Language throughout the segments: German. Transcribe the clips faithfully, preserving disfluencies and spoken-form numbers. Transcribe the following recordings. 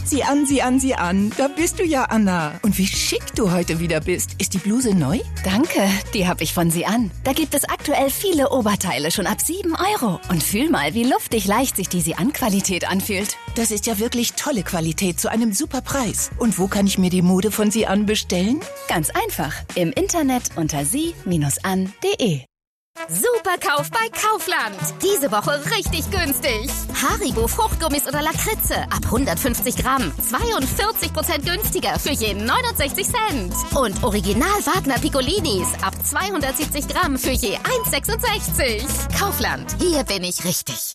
Sieh an, sieh an, sieh an. Da bist du ja, Anna. Und wie schick du heute wieder bist. Ist die Bluse neu? Danke, die habe ich von Sie an. Da gibt es aktuell viele Oberteile schon ab sieben Euro. Und fühl mal, wie luftig leicht sich die Sie-an-Qualität anfühlt. Das ist ja wirklich tolle Qualität zu einem super Preis. Und wo kann ich mir die Mode von Sie an bestellen? Ganz einfach. Im Internet unter sie Bindestrich an Punkt de. Superkauf bei Kaufland. Diese Woche richtig günstig. Haribo Fruchtgummis oder Lakritze ab hundertfünfzig Gramm. zweiundvierzig Prozent günstiger für je neunundsechzig Cent. Und Original Wagner Piccolinis ab zweihundertsiebzig Gramm für je eins Komma sechsundsechzig. Kaufland, hier bin ich richtig.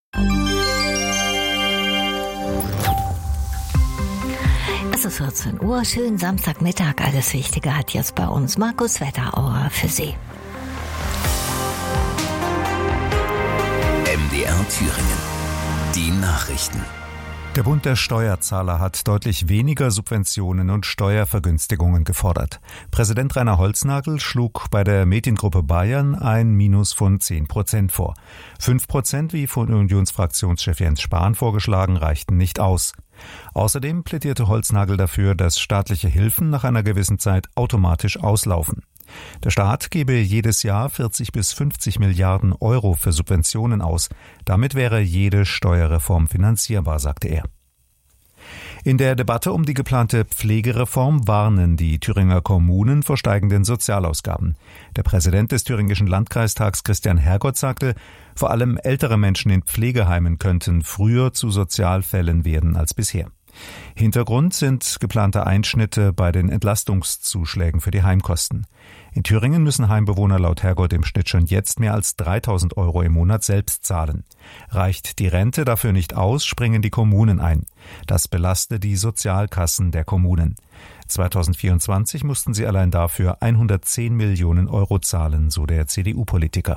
Es ist vierzehn Uhr, schönen Samstagmittag. Alles Wichtige hat jetzt bei uns Markus Wetterauer für Sie. M D R Thüringen. Die Nachrichten. Der Bund der Steuerzahler hat deutlich weniger Subventionen und Steuervergünstigungen gefordert. Präsident Rainer Holznagel schlug bei der Mediengruppe Bayern ein Minus von zehn Prozent vor. fünf Prozent, wie von Unionsfraktionschef Jens Spahn vorgeschlagen, reichten nicht aus. Außerdem plädierte Holznagel dafür, dass staatliche Hilfen nach einer gewissen Zeit automatisch auslaufen. Der Staat gebe jedes Jahr vierzig bis fünfzig Milliarden Euro für Subventionen aus. Damit wäre jede Steuerreform finanzierbar, sagte er. In der Debatte um die geplante Pflegereform warnen die Thüringer Kommunen vor steigenden Sozialausgaben. Der Präsident des Thüringischen Landkreistags Christian Hergott sagte, vor allem ältere Menschen in Pflegeheimen könnten früher zu Sozialfällen werden als bisher. Hintergrund sind geplante Einschnitte bei den Entlastungszuschlägen für die Heimkosten. In Thüringen müssen Heimbewohner laut Hergott im Schnitt schon jetzt mehr als dreitausend Euro im Monat selbst zahlen. Reicht die Rente dafür nicht aus, springen die Kommunen ein. Das belaste die Sozialkassen der Kommunen. zweitausendvierundzwanzig mussten sie allein dafür hundertzehn Millionen Euro zahlen, so der C D U-Politiker.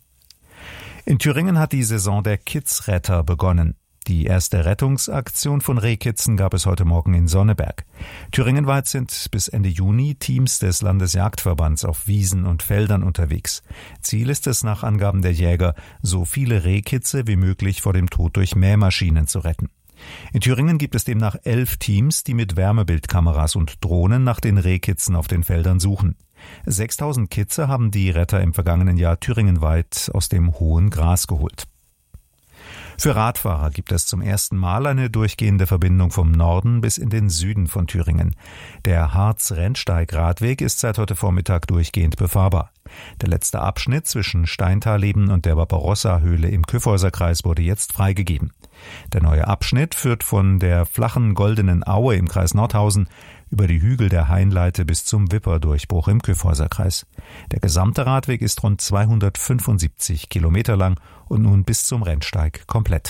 In Thüringen hat die Saison der Kidsretter begonnen. Die erste Rettungsaktion von Rehkitzen gab es heute Morgen in Sonneberg. Thüringenweit sind bis Ende Juni Teams des Landesjagdverbands auf Wiesen und Feldern unterwegs. Ziel ist es, nach Angaben der Jäger, so viele Rehkitze wie möglich vor dem Tod durch Mähmaschinen zu retten. In Thüringen gibt es demnach elf Teams, die mit Wärmebildkameras und Drohnen nach den Rehkitzen auf den Feldern suchen. sechstausend Kitze haben die Retter im vergangenen Jahr thüringenweit aus dem hohen Gras geholt. Für Radfahrer gibt es zum ersten Mal eine durchgehende Verbindung vom Norden bis in den Süden von Thüringen. Der Harz-Rennsteig-Radweg ist seit heute Vormittag durchgehend befahrbar. Der letzte Abschnitt zwischen Steintaleben und der Barbarossa-Höhle im Kyffhäuserkreis wurde jetzt freigegeben. Der neue Abschnitt führt von der flachen Goldenen Aue im Kreis Nordhausen über die Hügel der Hainleite bis zum Wipperdurchbruch im Kyffhäuserkreis. Der gesamte Radweg ist rund zweihundertfünfundsiebzig Kilometer lang und nun bis zum Rennsteig komplett.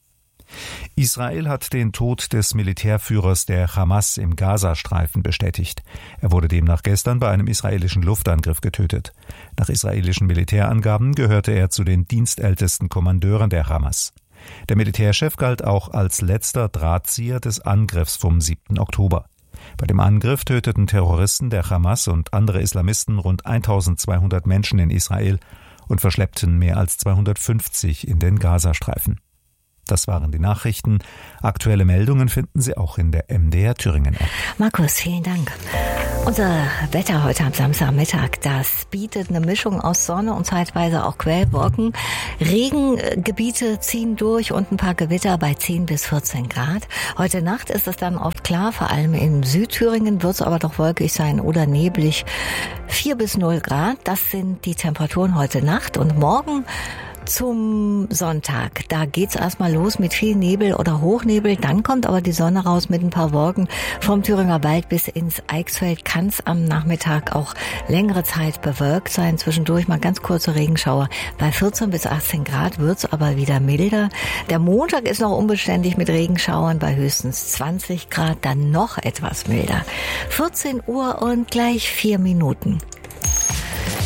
Israel hat den Tod des Militärführers der Hamas im Gazastreifen bestätigt. Er wurde demnach gestern bei einem israelischen Luftangriff getötet. Nach israelischen Militärangaben gehörte er zu den dienstältesten Kommandeuren der Hamas. Der Militärchef galt auch als letzter Drahtzieher des Angriffs vom siebten Oktober. Bei dem Angriff töteten Terroristen der Hamas und andere Islamisten rund eintausendzweihundert Menschen in Israel und verschleppten mehr als zweihundertfünfzig in den Gazastreifen. Das waren die Nachrichten. Aktuelle Meldungen finden Sie auch in der M D R Thüringen App. Markus, vielen Dank. Unser Wetter heute am Samstagmittag, das bietet eine Mischung aus Sonne und zeitweise auch Quellwolken. Regengebiete ziehen durch und ein paar Gewitter bei zehn bis vierzehn Grad. Heute Nacht ist es dann oft klar, vor allem in Südthüringen wird es aber doch wolkig sein oder neblig. vier bis null Grad, das sind die Temperaturen heute Nacht und morgen zum Sonntag. Da geht's erstmal los mit viel Nebel oder Hochnebel. Dann kommt aber die Sonne raus mit ein paar Wolken. Vom Thüringer Wald bis ins Eichsfeld kann es am Nachmittag auch längere Zeit bewölkt sein. Zwischendurch mal ganz kurze Regenschauer. Bei vierzehn bis achtzehn Grad wird's aber wieder milder. Der Montag ist noch unbeständig mit Regenschauern bei höchstens zwanzig Grad. Dann noch etwas milder. vierzehn Uhr und gleich vier Minuten.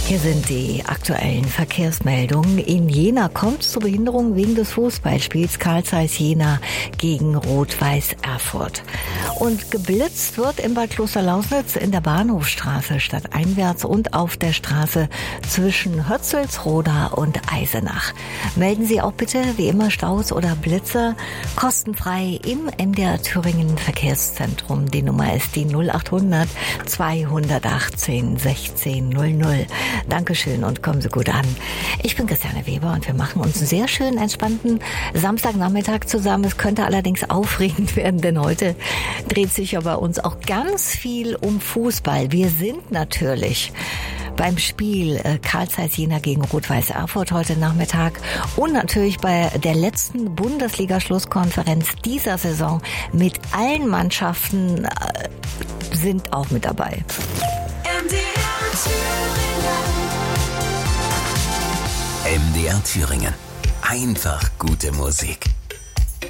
Hier sind die aktuellen Verkehrsmeldungen. In Jena kommt es zur Behinderung wegen des Fußballspiels Carl Zeiss Jena gegen Rot-Weiß Erfurt. Und geblitzt wird in Bad Klosterlausnitz in der Bahnhofstraße stadteinwärts und auf der Straße zwischen Hötzelsroda und Eisenach. Melden Sie auch bitte wie immer Staus oder Blitzer kostenfrei im M D R Thüringen Verkehrszentrum. Die Nummer ist die null acht hundert zweihundertachtzehn sechzehn null null. Dankeschön und kommen Sie gut an. Ich bin Christiane Weber und wir machen uns einen sehr schönen, entspannten Samstagnachmittag zusammen. Es könnte allerdings aufregend werden, denn heute dreht sich ja bei uns auch ganz viel um Fußball. Wir sind natürlich beim Spiel Carl Zeiss Jena gegen Rot-Weiß Erfurt heute Nachmittag und natürlich bei der letzten Bundesliga-Schlusskonferenz dieser Saison mit allen Mannschaften äh, sind auch mit dabei. M D R Thüringen. Einfach gute Musik.